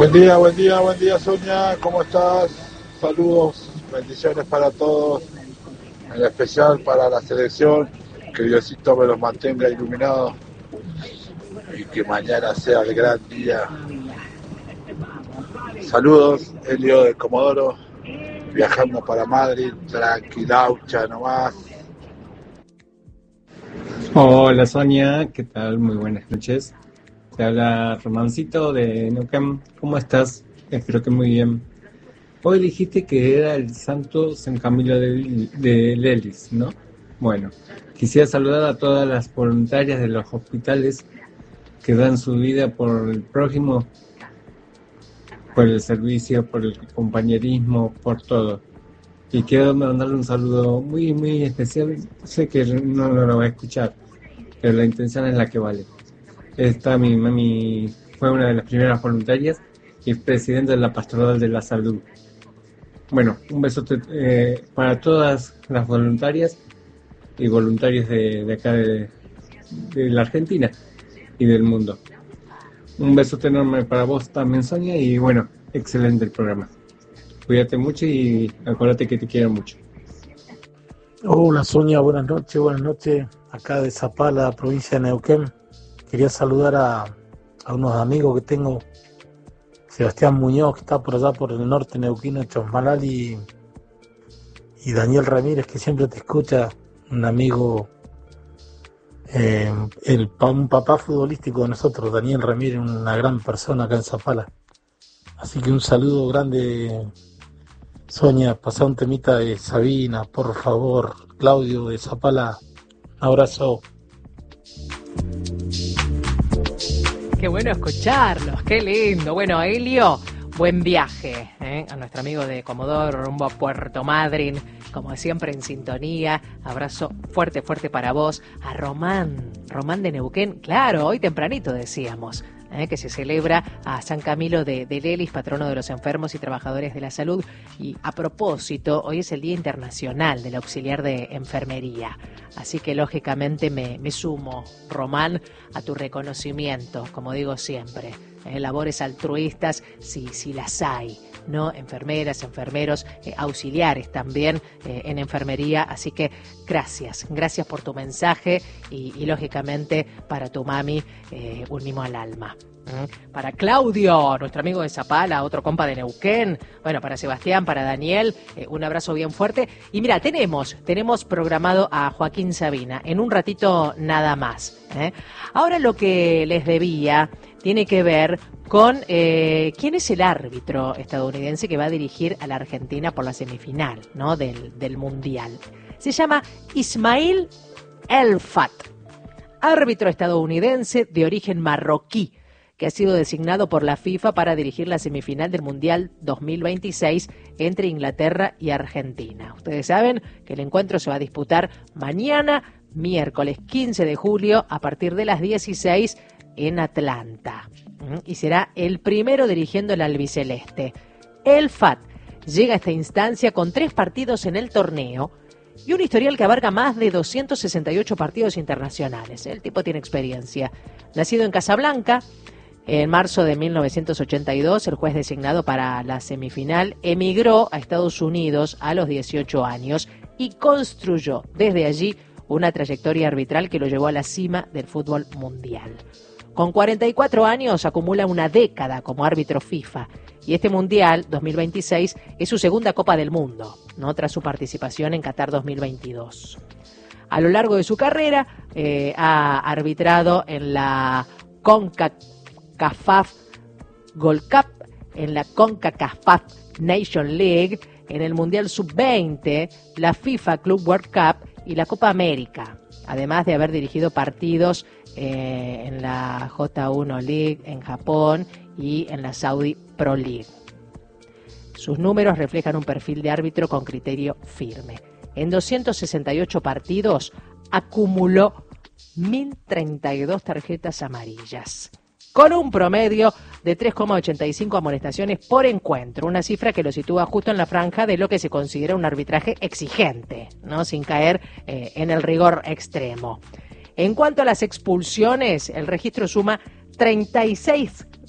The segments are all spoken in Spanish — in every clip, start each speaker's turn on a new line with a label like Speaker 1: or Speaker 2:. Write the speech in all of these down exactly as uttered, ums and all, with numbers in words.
Speaker 1: Buen día, buen día, buen día Sonia, ¿cómo estás? Saludos, bendiciones para todos, en especial para la selección, que Diosito me los mantenga iluminados y que mañana sea el gran día. Saludos, Elio de Comodoro, viajando para Madrid, tranquilaucha nomás.
Speaker 2: Hola Sonia, ¿qué tal? Muy buenas noches. Te habla Romancito de Neuquén. ¿Cómo estás? Espero que muy bien. Hoy dijiste que era el santo San Camilo de, de Lelis, ¿no? Bueno, quisiera saludar a todas las voluntarias de los hospitales que dan su vida por el prójimo, por el servicio, por el compañerismo, por todo. Y quiero mandarle un saludo muy, muy especial. Sé que no lo va a escuchar, pero la intención es la que vale. Esta mi mami fue una de las primeras voluntarias y presidenta de la Pastoral de la Salud. Bueno, un besote eh, para todas las voluntarias y voluntarios de, de acá de, de la Argentina y del mundo. Un besote enorme para vos también, Sonia, y bueno, excelente el programa. Cuídate mucho y acuérdate que te quiero mucho.
Speaker 3: Hola Sonia, buenas noches, buenas noches. Acá de Zapala, provincia de Neuquén. Quería saludar a, a unos amigos que tengo, Sebastián Muñoz, que está por allá por el norte neuquino, Chosmalal, y, y Daniel Ramírez, que siempre te escucha, un amigo, eh, el, un papá futbolístico de nosotros, Daniel Ramírez, una gran persona acá en Zapala. Así que un saludo grande, Sonia. Pasá un temita de Sabina, por favor. Claudio de Zapala, un abrazo.
Speaker 4: Qué bueno escucharlos, qué lindo. Bueno, Elio, buen viaje, ¿eh? A nuestro amigo de Comodoro, rumbo a Puerto Madryn, como siempre en sintonía. Abrazo fuerte, fuerte para vos. A Román, Román de Neuquén, claro, hoy tempranito decíamos, ¿eh? Que se celebra a San Camilo de, de Lelis, patrono de los enfermos y trabajadores de la salud. Y a propósito, hoy es el Día Internacional del Auxiliar de Enfermería. Así que lógicamente me, me sumo, Román, a tu reconocimiento, como digo siempre. Eh, labores altruistas, si, si las hay, ¿no? Enfermeras, enfermeros, eh, auxiliares también eh, en enfermería. Así que gracias, gracias por tu mensaje y, y lógicamente para tu mami, eh, un mimo al alma. ¿Mm? Para Claudio, nuestro amigo de Zapala, otro compa de Neuquén. Bueno, para Sebastián, para Daniel, eh, un abrazo bien fuerte. Y mira, tenemos, tenemos programado a Joaquín Sabina en un ratito nada más, ¿eh? Ahora lo que les debía tiene que ver con eh, quién es el árbitro estadounidense que va a dirigir a la Argentina por la semifinal, ¿no? del, del Mundial. Se llama Ismail El-Fat, árbitro estadounidense de origen marroquí, que ha sido designado por la FIFA para dirigir la semifinal del Mundial dos mil veintiséis entre Inglaterra y Argentina. Ustedes saben que el encuentro se va a disputar mañana, miércoles quince de julio, a partir de las dieciséis en Atlanta. Y será el primero dirigiendo el albiceleste. El Fat llega a esta instancia con tres partidos en el torneo y un historial que abarca más de doscientos sesenta y ocho partidos internacionales. El tipo tiene experiencia. Nacido en Casablanca, en marzo de mil novecientos ochenta y dos, el juez designado para la semifinal emigró a Estados Unidos a los dieciocho años y construyó desde allí una trayectoria arbitral que lo llevó a la cima del fútbol mundial. Con cuarenta y cuatro años acumula una década como árbitro FIFA y este Mundial dos mil veintiséis es su segunda Copa del Mundo, ¿no? Tras su participación en Qatar dos mil veintidós. A lo largo de su carrera eh, ha arbitrado en la CONCACAF Gold Cup, en la CONCACAF Nation League, en el Mundial sub veinte, la FIFA Club World Cup y la Copa América, además de haber dirigido partidos eh, en la J uno League en Japón y en la Saudi Pro League. Sus números reflejan un perfil de árbitro con criterio firme. En doscientos sesenta y ocho partidos acumuló mil treinta y dos tarjetas amarillas, con un promedio de tres coma ochenta y cinco amonestaciones por encuentro, una cifra que lo sitúa justo en la franja de lo que se considera un arbitraje exigente, ¿no? Sin caer eh, en el rigor extremo. En cuanto a las expulsiones, el registro suma treinta y seis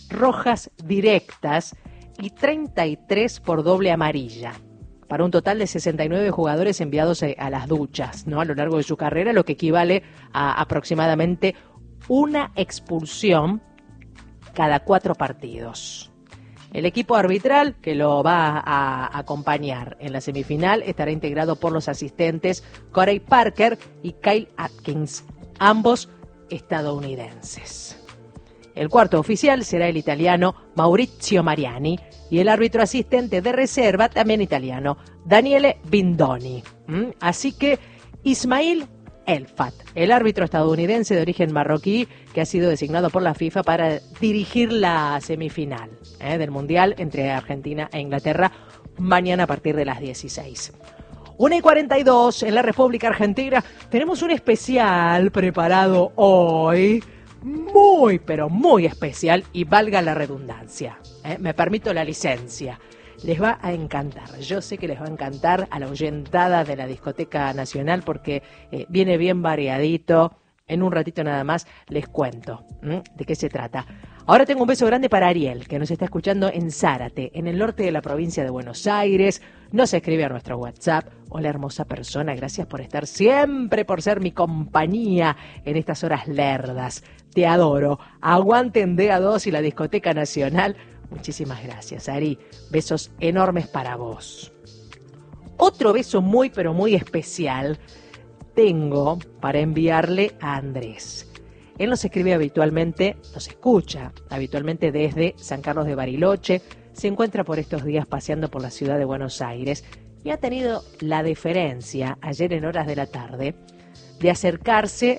Speaker 4: rojas directas y treinta y tres por doble amarilla, para un total de sesenta y nueve jugadores enviados a las duchas, ¿no? A lo largo de su carrera, lo que equivale a aproximadamente una expulsión cada cuatro partidos. El equipo arbitral que lo va a acompañar en la semifinal estará integrado por los asistentes Corey Parker y Kyle Atkins, ambos estadounidenses. El cuarto oficial será el italiano Maurizio Mariani y el árbitro asistente de reserva, también italiano, Daniele Bindoni. ¿Mm? Así que Ismail Elfat, el árbitro estadounidense de origen marroquí que ha sido designado por la FIFA para dirigir la semifinal ¿eh? del Mundial entre Argentina e Inglaterra mañana a partir de las dieciséis. una y cuarenta y dos en la República Argentina. Tenemos un especial preparado hoy, muy pero muy especial, y valga la redundancia, ¿eh? me permito la licencia. Les va a encantar, yo sé que les va a encantar a la oyentada de la Discoteca Nacional porque eh, viene bien variadito. En un ratito nada más les cuento ¿m? de qué se trata. Ahora tengo un beso grande para Ariel, que nos está escuchando en Zárate, en el norte de la provincia de Buenos Aires. Nos escribe a nuestro WhatsApp. Hola, hermosa persona, gracias por estar siempre, por ser mi compañía en estas horas lerdas. Te adoro. Aguanten D A dos y la Discoteca Nacional. Muchísimas gracias, Ari. Besos enormes para vos. Otro beso muy, pero muy especial tengo para enviarle a Andrés. Él nos escribe habitualmente, nos escucha habitualmente desde San Carlos de Bariloche, se encuentra por estos días paseando por la ciudad de Buenos Aires y ha tenido la deferencia, ayer en horas de la tarde, de acercarse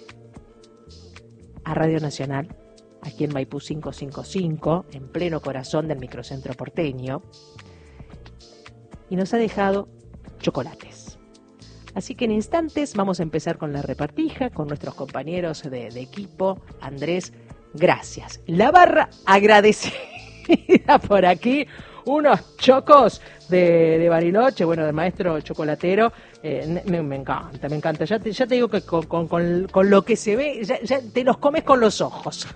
Speaker 4: a Radio Nacional, aquí en Maipú quinientos cincuenta y cinco, en pleno corazón del microcentro porteño, y nos ha dejado chocolates. Así que en instantes vamos a empezar con la repartija, con nuestros compañeros de, de equipo. Andrés, gracias. La barra agradecida por aquí. Unos chocos de, de Bariloche, bueno, del maestro chocolatero. Eh, me, me encanta, me encanta. Ya te, ya te digo que con, con, con, con lo que se ve, ya, ya te los comes con los ojos.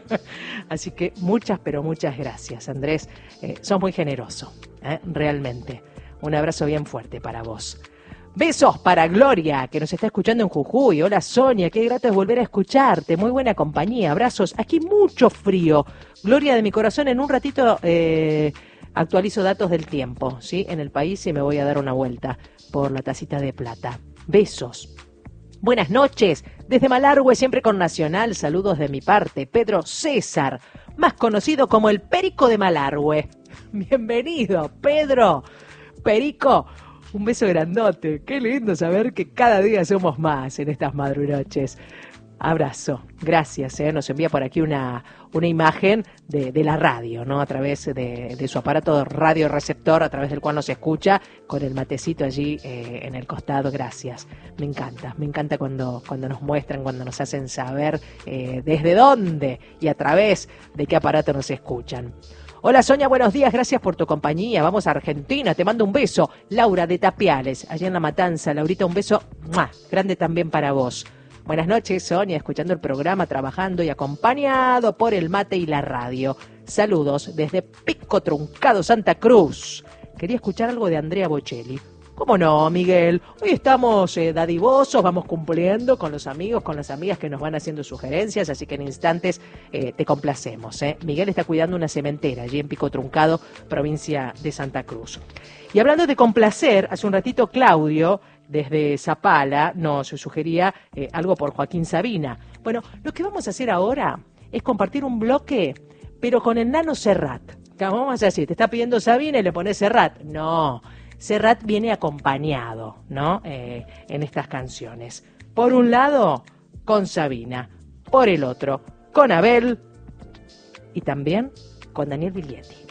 Speaker 4: Así que muchas, pero muchas gracias, Andrés. Eh, sos muy generoso, ¿eh? Realmente. Un abrazo bien fuerte para vos. Besos para Gloria, que nos está escuchando en Jujuy. Hola, Sonia, qué grato es volver a escucharte. Muy buena compañía, abrazos. Aquí mucho frío. Gloria de mi corazón, en un ratito eh, actualizo datos del tiempo, ¿sí? En el país y me voy a dar una vuelta por la tacita de plata. Besos. Buenas noches. Desde Malargüe, siempre con Nacional. Saludos de mi parte. Pedro César, más conocido como el Perico de Malargüe. Bienvenido, Pedro. Perico. Un beso grandote. Qué lindo saber que cada día somos más en estas madrunoches. Abrazo. Gracias. ¿eh? Nos envía por aquí una, una imagen de, de la radio, ¿no? A través de, de su aparato radioreceptor, a través del cual nos escucha, con el matecito allí eh, en el costado. Gracias. Me encanta. Me encanta cuando, cuando nos muestran, cuando nos hacen saber eh, desde dónde y a través de qué aparato nos escuchan. Hola, Sonia, buenos días, gracias por tu compañía. Vamos a Argentina, te mando un beso. Laura de Tapiales, allá en La Matanza. Laurita, un beso ¡mua! Grande también para vos. Buenas noches, Sonia, escuchando el programa, trabajando y acompañado por el mate y la radio. Saludos desde Pico Truncado, Santa Cruz. Quería escuchar algo de Andrea Bocelli. ¿Cómo no, Miguel? Hoy estamos eh, dadivosos, vamos cumpliendo con los amigos, con las amigas que nos van haciendo sugerencias, así que en instantes eh, te complacemos. ¿eh? Miguel está cuidando una cementera allí en Pico Truncado, provincia de Santa Cruz. Y hablando de complacer, hace un ratito Claudio, desde Zapala, nos sugería eh, algo por Joaquín Sabina. Bueno, lo que vamos a hacer ahora es compartir un bloque, pero con el Nano Serrat. Vamos a decir, te está pidiendo Sabina y le pones Serrat. No. Serrat viene acompañado, ¿no? Eh, en estas canciones. Por un lado, con Sabina. Por el otro, con Abel. Y también con Daniel Biglietti.